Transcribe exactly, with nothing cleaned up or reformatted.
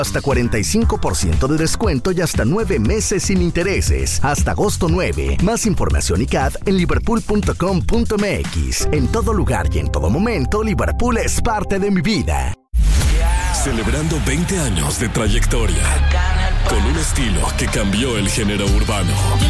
Hasta cuarenta y cinco por ciento de descuento y hasta nueve meses sin intereses. Hasta agosto nueve. Más información y C A D en liverpool punto com punto m x. En todo lugar y en todo momento, Liverpool es parte de mi vida. Celebrando veinte años de trayectoria. Con un estilo que cambió el género urbano.